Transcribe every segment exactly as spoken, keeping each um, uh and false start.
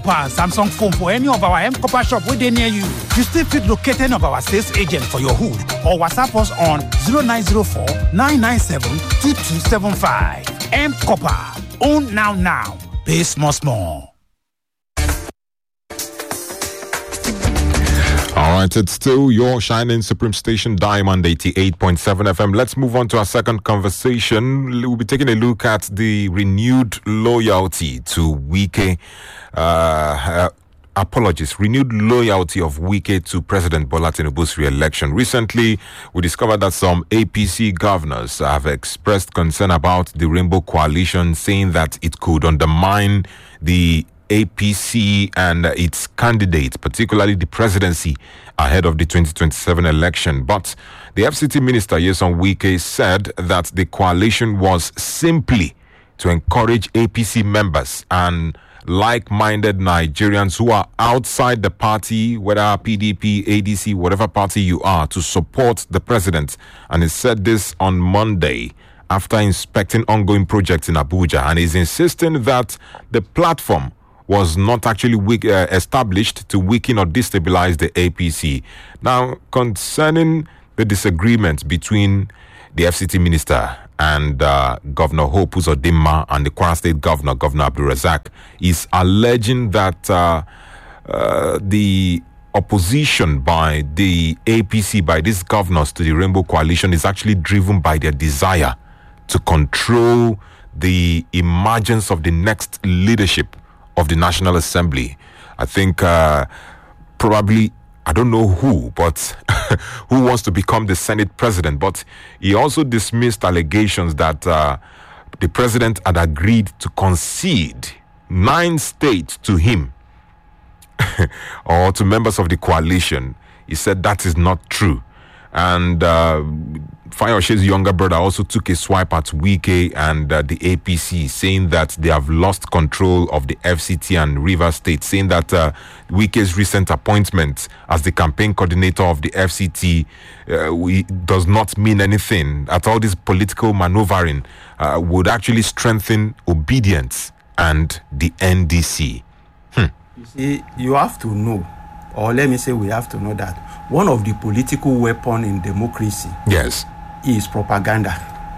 Buy Samsung phone for any of our M Copper shop within near you. You still fit locate any of our sales agent for your hood or WhatsApp us on zero nine zero four nine nine seven two two seven five. M Copper. Own now now. Pay small small. All right, it's still your shining supreme station, Diamond eighty-eight point seven F M. Let's move on to our second conversation. We'll be taking a look at the renewed loyalty to Wike. Uh, uh, apologies, renewed loyalty of Wike to President Bola Tinubu's re-election. Recently, we discovered that some A P C governors have expressed concern about the Rainbow Coalition, saying that it could undermine the A P C and its candidate, particularly the presidency, ahead of the twenty twenty-seven election. But the F C T minister, Nyesom Wike, said that the coalition was simply to encourage A P C members and like-minded Nigerians who are outside the party, whether P D P, A D C, whatever party you are, to support the president. And he said this on Monday after inspecting ongoing projects in Abuja, and is insisting that the platform was not actually weak, uh, established to weaken or destabilize the A P C. Now, concerning the disagreement between the F C T minister and uh, Governor Hope Uzodinma and the Kwara State Governor, Governor Abdulrazak, is alleging that uh, uh, the opposition by the A P C, by these governors to the Rainbow Coalition, is actually driven by their desire to control the emergence of the next leadership of the National Assembly. I think uh, probably, I don't know who, but who wants to become the Senate president. But he also dismissed allegations that uh, the president had agreed to concede nine states to him or to members of the coalition. He said that is not true. And uh, Fayoshe's younger brother also took a swipe at Wike and uh, the A P C, saying that they have lost control of the F C T and Rivers State, saying that uh, Wike's recent appointment as the campaign coordinator of the F C T uh, we, does not mean anything. At all, this political maneuvering uh, would actually strengthen obedience and the N D C. Hmm. You see, you have to know, or let me say we have to know that one of the political weapons in democracy, yes, is propaganda.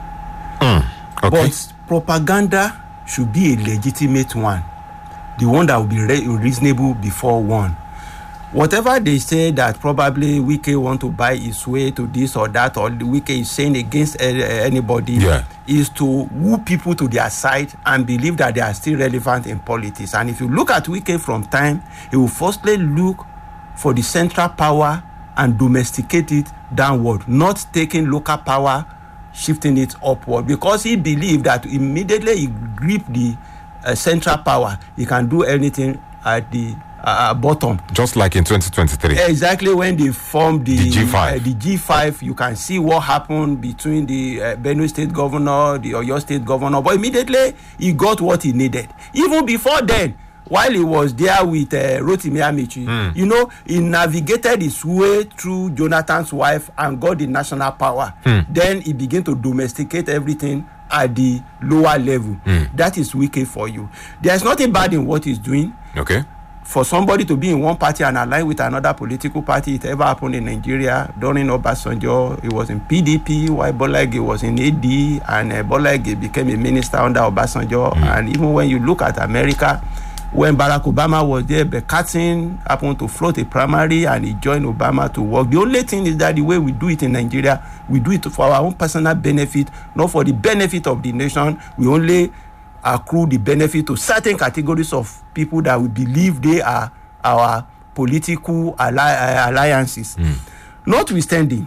Mm, okay. But propaganda should be a legitimate one, the one that will be re- reasonable before one. Whatever they say that probably Wike want to buy his way to this or that, or Wike is saying against uh, anybody, yeah, is to woo people to their side and believe that they are still relevant in politics. And if you look at Wike from time, he will firstly look for the central power and domesticate it downward, not taking local power, shifting it upward, because he believed that immediately he gripped the uh, central power, he can do anything at the uh, bottom. Just like in twenty twenty-three. Exactly, when they formed the, the G five. Uh, the G five, you can see what happened between the uh, Benue State Governor, the Oyo State Governor, but immediately he got what he needed. Even before then, while he was there with uh, Rotimi Amici, mm. you know, he navigated his way through Jonathan's wife and got the national power. Mm. Then he began to domesticate everything at the lower level. Mm. That is Wike for you. There's nothing bad in what he's doing. Okay. For somebody to be in one party and align with another political party, it ever happened in Nigeria. During Obasanjo, he was in P D P, while Bola Ige was in A D, and uh, Bola Ige became a minister under Obasanjo. Mm. And even when you look at America, when Barack Obama was there, Bekatsin happened to float a primary and he joined Obama to work. The only thing is that the way we do it in Nigeria, we do it for our own personal benefit, not for the benefit of the nation. We only accrue the benefit to certain categories of people that we believe they are our political alli- alliances. Mm. Notwithstanding,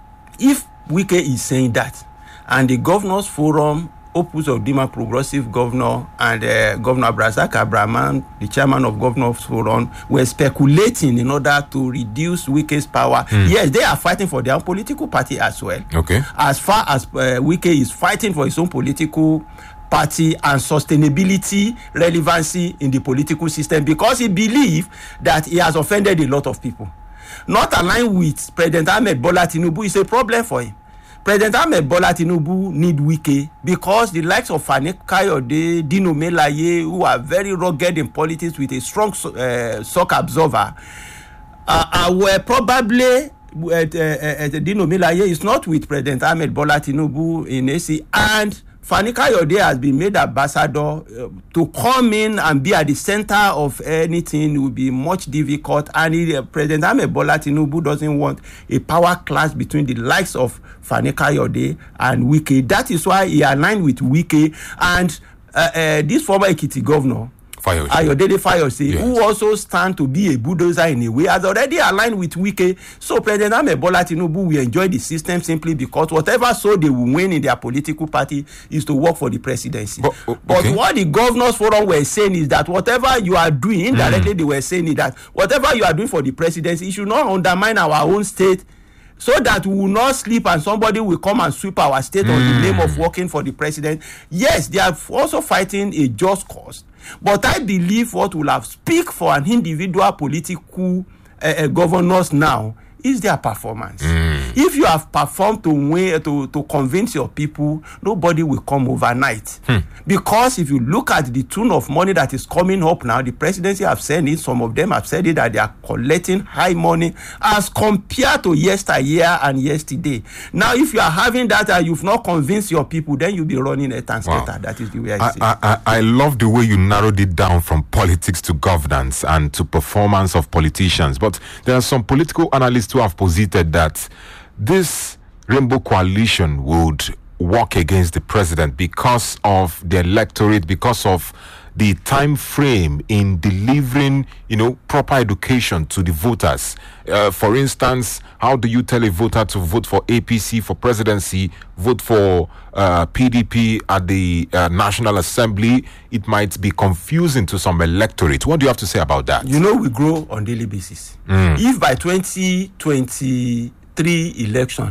if Wike is saying that, and the Governors Forum, Opus Uzodinma Progressive Governor, and uh, Governor Abdulrazak Abdulrahman, the chairman of Governors Forum, were speculating in order to reduce Wike's power. Mm. Yes, they are fighting for their own political party as well. Okay. As far as uh, Wike is fighting for his own political party and sustainability, relevancy in the political system, because he believes that he has offended a lot of people. Not aligned with President Ahmed Bola Tinubu is a problem for him. President Ahmed Bola Tinubu need Wike because the likes of Fani Kayode, Dino Melaye, who are very rugged in politics with a strong uh, shock absorber, uh, uh, were probably uh, uh, uh, Dino Melaye is not with President Ahmed Bola Tinubu in A C, and Fani Kayode has been made ambassador. Uh, to come in and be at the center of anything will be much difficult, and he, uh, President Ahmed Bola Tinubu doesn't want a power clash between the likes of Fani Kayode and Wike. That is why he aligned with Wike, and uh, uh, this former Ekiti governor, Fayose. Ayodele Fayose, Yes. who also stand to be a bulldozer in a way, has already aligned with Wike. So President Ahmed Bola Tinubu will enjoy the system simply because whatever so they will win in their political party is to work for the presidency. But, okay. But what the governors forum were saying is that whatever you are doing, indirectly mm. they were saying is that whatever you are doing for the presidency, it should not undermine our own state, so that we will not sleep and somebody will come and sweep our state mm. on the name of working for the president. Yes, they are also fighting a just cause. But I believe what will have speak for an individual political uh, uh, governors now is their performance. Mm. If you have performed to win, to, to convince your people, nobody will come overnight. Hmm. Because if you look at the tune of money that is coming up now, the presidency have said it, some of them have said it, that they are collecting high money as compared to yesteryear and yesterday. Now, if you are having that and you've not convinced your people, then you'll be running a and wow. skater. That is the way I, I see I, it. I, I love the way you narrowed it down from politics to governance and to performance of politicians. But there are some political analysts who have posited that this Rainbow Coalition would work against the president because of the electorate, because of the time frame in delivering, you know, proper education to the voters. Uh, for instance, how do you tell a voter to vote for A P C for presidency, vote for uh, P D P at the uh, National Assembly? It might be confusing to some electorate. What do you have to say about that? You know, we grow on daily basis. Mm. If by twenty twenty-three election,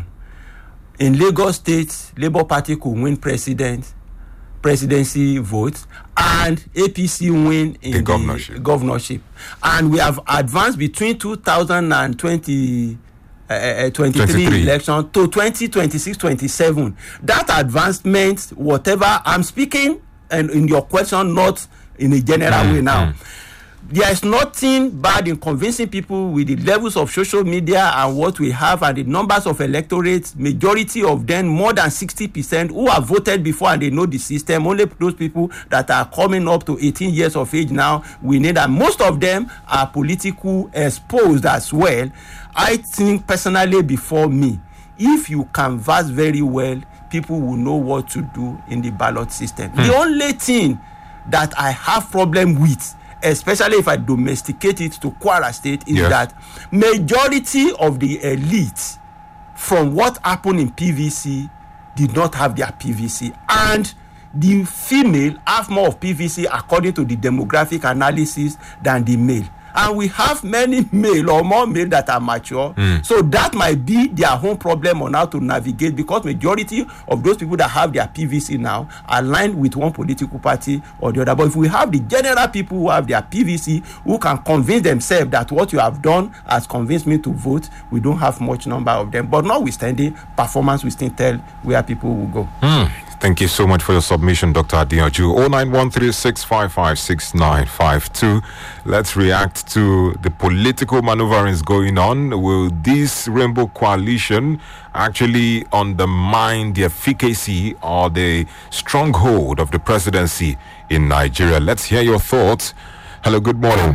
in Lagos State, Labour Party could win president, presidency votes, and A P C win in the the governorship. governorship, and we have advanced between two thousand twenty, uh, twenty-three, twenty-three election to twenty twenty-six twenty-seven. That advancement, whatever I'm speaking, and in your question, not in a general mm, way now. Mm. There is nothing bad in convincing people with the levels of social media and what we have and the numbers of electorates. Majority of them, more than sixty percent, who have voted before and they know the system. Only those people that are coming up to eighteen years of age now, we need, and most of them are political exposed as well. I think personally, before me, if you canvass very well, people will know what to do in the ballot system. Hmm. The only thing that I have problem with, especially if I domesticate it to Kwara State, is yes. that majority of the elite from what happened in P V C did not have their P V C, and the female have more of P V C according to the demographic analysis than the male. And we have many male or more male that are mature. Mm. So that might be their own problem on how to navigate, because majority of those people that have their P V C now are aligned with one political party or the other. But if we have the general people who have their P V C, who can convince themselves that what you have done has convinced me to vote, we don't have much number of them. But notwithstanding, performance will still tell where people will go. Mm. Thank you so much for your submission, Doctor Adeyanju. oh nine one three six five five six nine five two. Let's react to the political maneuverings going on. Will this Rainbow Coalition actually undermine the efficacy or the stronghold of the presidency in Nigeria? Let's hear your thoughts. Hello, good morning.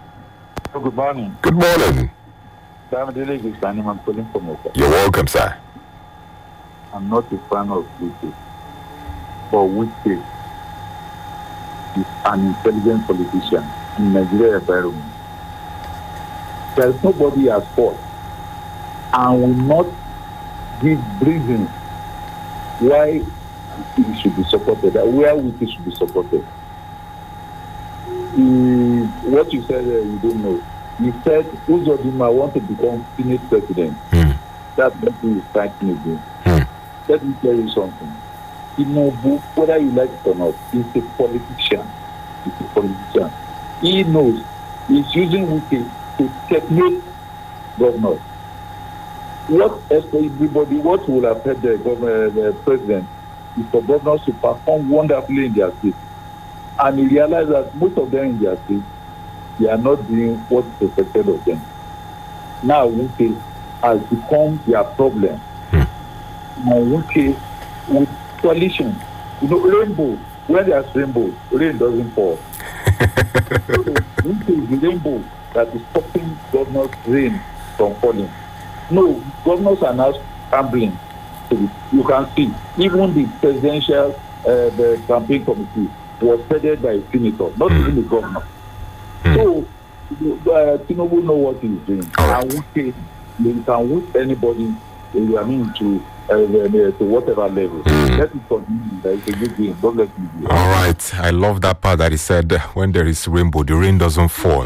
Good morning. Good morning. I'm calling from You're welcome, sir. I'm not a fan of Wike, but Wike is an intelligent politician in Nigeria environment. There is nobody as fought and will not give reasons why he should be supported, where Wike should be supported. He, what you said, uh, you don't know. He said, Uzodinma want to become Senate president. Mm. That's what he is fighting against. Mm. Let me tell you something. Tinubu, whether you like it or not, is a politician. He's a politician. He knows he's using Wike to checkmate governors. what everybody, what will affect the government, the president, is for governors to perform wonderfully in their state. And he realized that most of them in their state, they are not doing what is expected of them. Now, U K has become their problem. Hmm. Now, U K, with coalition, you know, rainbow, when there's rainbow, rain doesn't fall. So, U K is the rainbow that is stopping governors' rain from falling. No, governors are now scrambling. So you can see, even the presidential uh, the campaign committee was headed by a senator, not mm. even the governor. Mm. So, uh, Tinubu know what he's doing. Right. And we you can wish anybody, uh, I mean, to, uh, to whatever level. Mm. Let it continue. It's a good game. Don't let me do it. All right. I love that part that he said, when there is rainbow, the rain doesn't fall.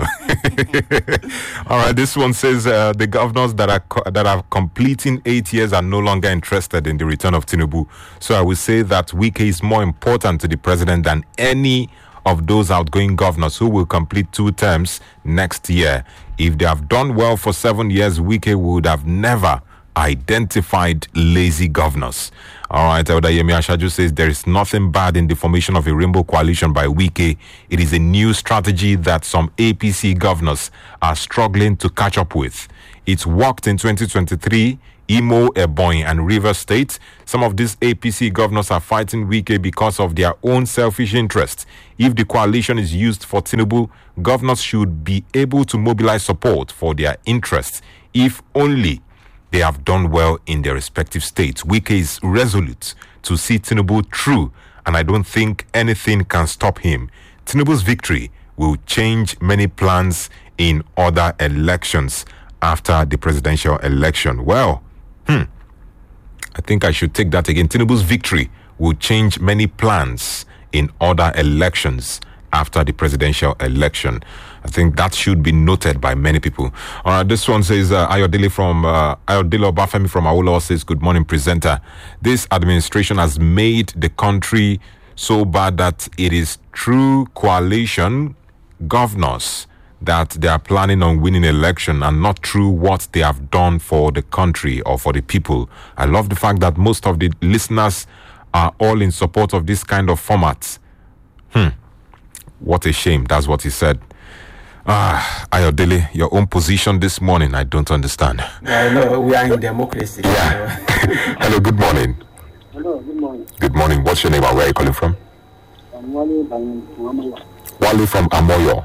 All right. This one says uh, the governors that are co- that are completing eight years are no longer interested in the return of Tinubu. So I would say that Wike is more important to the president than any of those outgoing governors who will complete two terms next year. If they have done well for seven years, Wike would have never identified lazy governors. All right, Odayemi Ashaju says there is nothing bad in the formation of a rainbow coalition by Wike. It is a new strategy that some A P C governors are struggling to catch up with. It worked in twenty twenty-three, Imo, Ebonyi, and Rivers State. Some of these A P C governors are fighting Wike because of their own selfish interests. If the coalition is used for Tinubu, governors should be able to mobilize support for their interests, if only they have done well in their respective states. Wike is resolute to see Tinubu through, and I don't think anything can stop him. Tinubu's victory will change many plans in other elections after the presidential election. Well, hmm, I think I should take that again. Tinubu's victory will change many plans in other elections after the presidential election. I think that should be noted by many people. Uh, this one says, uh, Ayodele from, uh, Ayodele Obafemi from Awolowo says, good morning, presenter. This administration has made the country so bad that it is through coalition governors that they are planning on winning election and not through what they have done for the country or for the people. I love the fact that most of the listeners are all in support of this kind of format. Hmm. What a shame. That's what he said. Ah, Ayodele, your own position this morning, I don't understand. I know, we are in democracy. Yeah. Hello, good morning. Hello, good morning. Good morning. What's your name and where are you calling from? I'm Wale from Amoyo. Wale from Amoyo.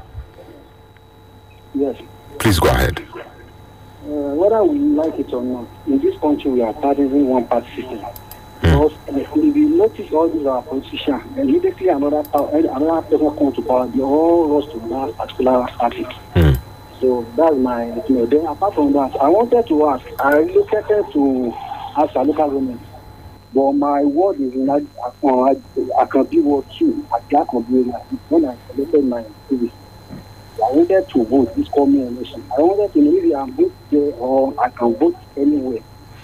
Yes. Please go ahead. Uh, whether we like it or not, in this country we are practicing one party system. Because mm. if we notice all these our politicians, immediately another another person comes to power, they all rush to that particular party. Mm. So that's my you know. Then apart from that, I wanted to ask, I relocated to ask a local government, but my word is in that uh, I can be ward two at that area when I selected my P V C. I wanted to vote this coming election. I wanted to know if I vote there or I can vote anywhere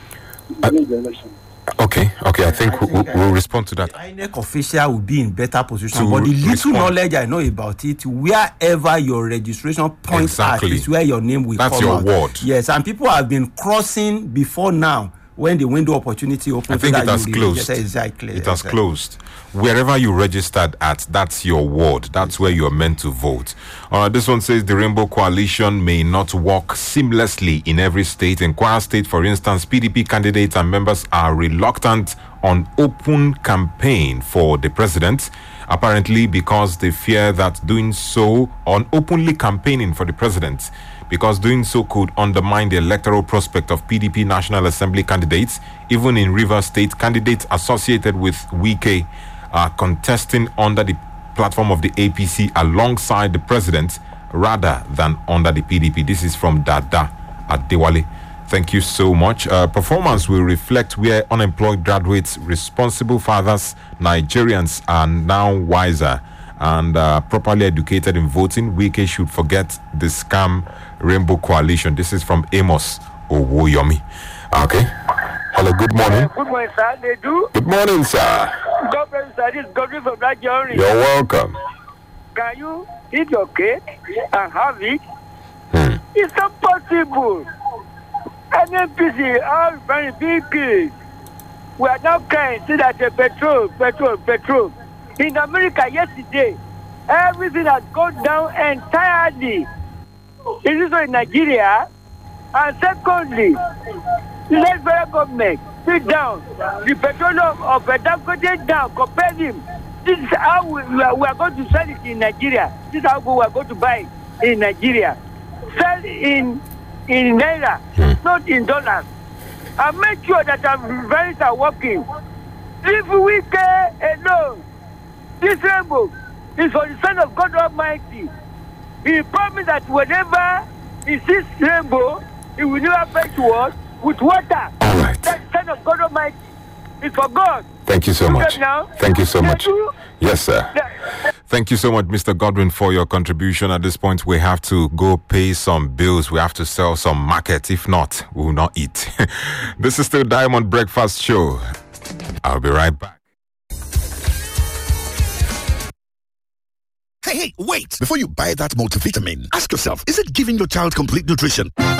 uh, in the election. Okay, okay. I think, I think we'll, uh, we'll respond to that. The I N E C official will be in better position. To but the little respond. knowledge I know about it, wherever your registration points exactly. at is where your name will That's come your out. ward. Yes, and people have been crossing before now when the window opportunity opens. I think so it has closed. Exactly. It has closed. Wherever you registered at, that's your ward. That's where you're meant to vote. Uh, this one says the Rainbow Coalition may not work seamlessly in every state. In Kwara State, for instance, P D P candidates and members are reluctant on open campaign for the president, apparently because they fear that doing so, on openly campaigning for the president, because doing so could undermine the electoral prospect of P D P National Assembly candidates. Even in Rivers State, candidates associated with Wike are contesting under the platform of the A P C alongside the president rather than under the P D P. This is from Dada Adewale. Thank you so much. Uh, performance will reflect where unemployed graduates, responsible fathers, Nigerians are now wiser and uh, properly educated in voting. Wike should forget the scam Rainbow Coalition. This is from Amos Owoyomi. Okay. Hello, good morning. Uh, good morning, sir. They do. Good morning, sir. God bless you, sir. This is Godwin from that journey. You're welcome. Can you eat your cake and have it? Hmm. It's not possible. N N P C, all very big kids. We are now crying, see that uh, petrol, petrol, petrol. In America yesterday, everything has gone down entirely. It is in Nigeria. And secondly, let federal government sit down. The petroleum of Dangote down, compare him. This is how we, we, are, we are going to sell it in Nigeria. This is how we are going to buy it in Nigeria. Sell in in Naira, not in dollars. And make sure that our refineries are working. If we care alone, this rainbow is for the Son of God Almighty. He promised that whenever he sees rainbow, he will never fetch to us with water. All right. That Son of God Almighty is for God. Thank you so You much. get now? Thank you so They much. do- Yes, sir. they- Thank you so much, Mister Godwin, for your contribution. At this point, we have to go pay some bills. We have to sell some market. If not, we will not eat. This is still Diamond Breakfast Show. I'll be right back. Hey, hey, wait! Before you buy that multivitamin, ask yourself, is it giving your child complete nutrition?